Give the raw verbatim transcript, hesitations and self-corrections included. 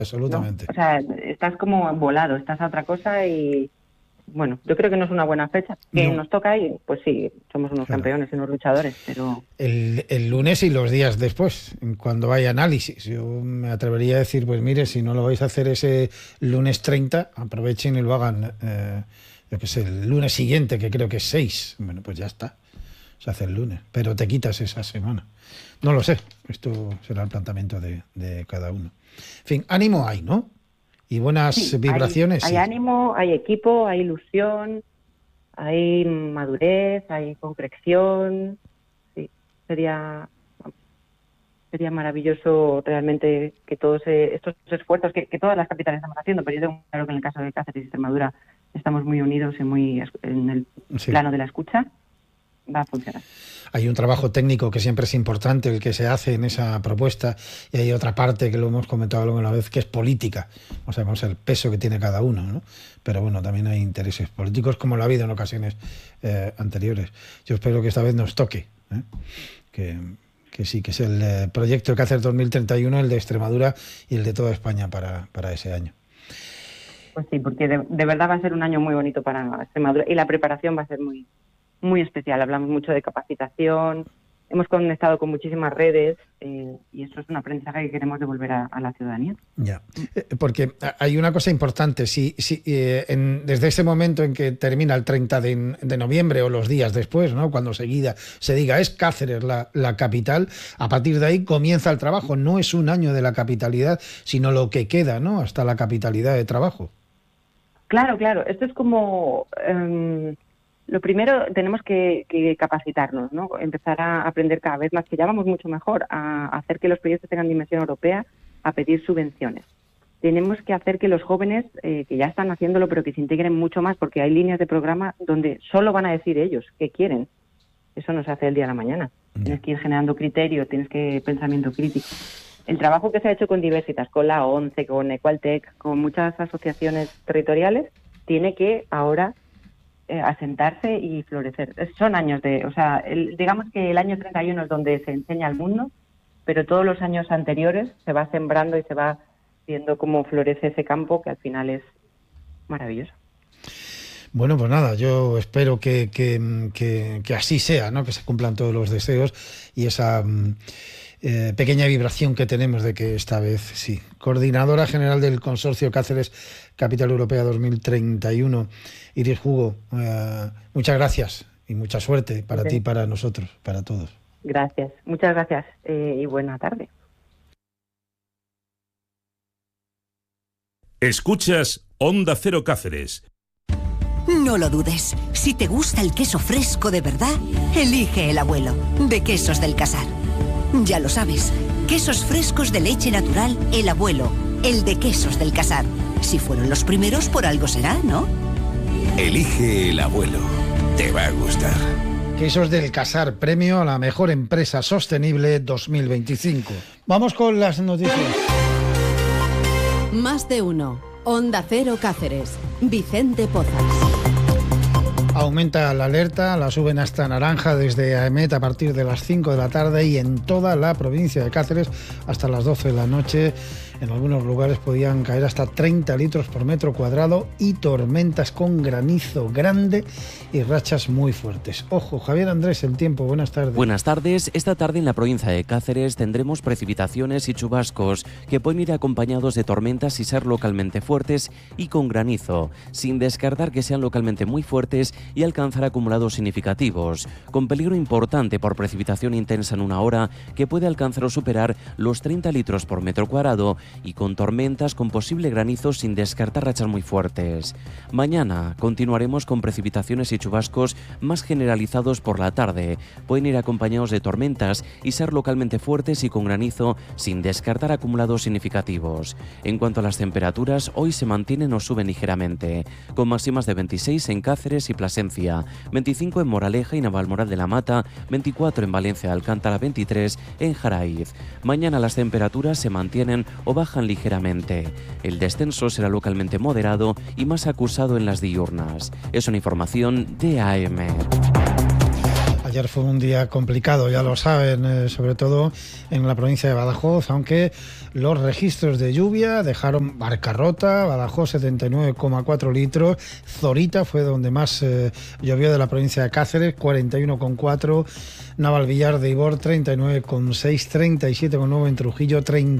absolutamente. ¿no? O sea, estás como volado, estás a otra cosa y, bueno, yo creo que no es una buena fecha. Que No. nos toca ahí, pues sí, somos unos Claro. campeones y unos luchadores, pero... El, el lunes y los días después, cuando haya análisis. Yo me atrevería a decir, pues mire, si no lo vais a hacer ese lunes treinta, aprovechen y lo hagan, eh, yo qué sé, el lunes siguiente, que creo que es seis. Bueno, pues ya está, se hace el lunes, pero te quitas esa semana. No lo sé, esto será el planteamiento de, de cada uno. En fin, ánimo hay, ¿no? Y buenas sí, vibraciones. Hay, sí. hay ánimo, hay equipo, hay ilusión, hay madurez, hay concreción. Sí, sería... Sería maravilloso realmente que todos eh, estos esfuerzos, que, que todas las capitales estamos haciendo, pero yo tengo claro que en el caso de Cáceres y Extremadura estamos muy unidos y muy en el Sí. plano de la escucha, va a funcionar. Hay un trabajo técnico que siempre es importante, el que se hace en esa propuesta, y hay otra parte que lo hemos comentado alguna vez, que es política. O sea, vamos, el peso que tiene cada uno, ¿no? Pero bueno, también hay intereses políticos, como lo ha habido en ocasiones eh, anteriores. Yo espero que esta vez nos toque, ¿eh? que... que sí, que es el eh, proyecto Cáceres dos mil treinta y uno, el de Extremadura y el de toda España para, para ese año. Pues sí, porque de, de verdad va a ser un año muy bonito para Extremadura y la preparación va a ser muy, muy especial. Hablamos mucho de capacitación, hemos conectado con muchísimas redes eh, y eso es un aprendizaje que queremos devolver a, a la ciudadanía. Ya, eh, porque hay una cosa importante, si, si eh, en, desde ese momento en que termina el treinta de, de noviembre o los días después, ¿no? Cuando seguida se diga es Cáceres la, la capital, a partir de ahí comienza el trabajo. No es un año de la capitalidad, sino lo que queda, ¿no? Hasta la capitalidad de trabajo. Claro, claro, esto es como... Um, Lo primero, tenemos que, que capacitarnos, ¿no? Empezar a aprender cada vez más, que ya vamos mucho mejor, a hacer que los proyectos tengan dimensión europea, a pedir subvenciones. Tenemos que hacer que los jóvenes, eh, que ya están haciéndolo, pero que se integren mucho más, porque hay líneas de programa donde solo van a decir ellos qué quieren. Eso no se hace el día a la mañana. Yeah. Tienes que ir generando criterio, tienes que pensamiento crítico. El trabajo que se ha hecho con Diversitas, con la ONCE, con Equaltech, con muchas asociaciones territoriales, tiene que ahora... asentarse y florecer. Son años de, o sea, el, digamos que el año treinta y uno es donde se enseña al mundo, pero todos los años anteriores se va sembrando y se va viendo cómo florece ese campo, que al final es maravilloso. Bueno, pues nada, yo espero que, que, que, que así sea, ¿no? Que se cumplan todos los deseos y esa eh, pequeña vibración que tenemos de que esta vez sí. Coordinadora General del Consorcio Cáceres Capital Europea dos mil treinta y uno, Iris Hugo, eh, muchas gracias y mucha suerte para sí. ti, para nosotros, para todos. Gracias, muchas gracias eh, y buena tarde. Escuchas Onda Cero Cáceres. No lo dudes, si te gusta el queso fresco de verdad, elige El Abuelo, de Quesos del Casar. Ya lo sabes, quesos frescos de leche natural El Abuelo, el de Quesos del Casar. Si fueron los primeros, por algo será, ¿no? Elige El Abuelo, te va a gustar. Quesos del Casar, premio a la mejor empresa sostenible dos mil veinticinco. Vamos con las noticias. Más de uno. Onda Cero Cáceres. Vicente Pozas. Aumenta la alerta, la suben hasta naranja desde AEMET a partir de las cinco de la tarde y en toda la provincia de Cáceres hasta las doce de la noche. En algunos lugares podían caer hasta treinta litros por metro cuadrado y tormentas con granizo grande y rachas muy fuertes. Ojo, Javier Andrés, el tiempo, buenas tardes. Buenas tardes. Esta tarde en la provincia de Cáceres tendremos precipitaciones y chubascos que pueden ir acompañados de tormentas y ser localmente fuertes y con granizo, sin descartar que sean localmente muy fuertes y alcanzar acumulados significativos, con peligro importante por precipitación intensa en una hora que puede alcanzar o superar los treinta litros por metro cuadrado y con tormentas con posible granizo sin descartar rachas muy fuertes. Mañana continuaremos con precipitaciones y chubascos más generalizados por la tarde. Pueden ir acompañados de tormentas y ser localmente fuertes y con granizo sin descartar acumulados significativos. En cuanto a las temperaturas, hoy se mantienen o suben ligeramente, con máximas de veintiséis en Cáceres y Plasencia, veinticinco en Moraleja y Navalmoral de la Mata, veinticuatro en Valencia de Alcántara, veintitrés en Jaraiz. Mañana las temperaturas se mantienen o bajan ligeramente. El descenso será localmente moderado y más acusado en las diurnas. Es una información de AEMET. Ayer fue un día complicado, ya lo saben, eh, sobre todo en la provincia de Badajoz, aunque los registros de lluvia dejaron Barcarrota, Badajoz setenta y nueve coma cuatro litros, Zorita fue donde más eh, llovió de la provincia de Cáceres, cuarenta y uno coma cuatro, Navalvillar de Ibor treinta y nueve coma seis, treinta y siete coma nueve en Trujillo, treinta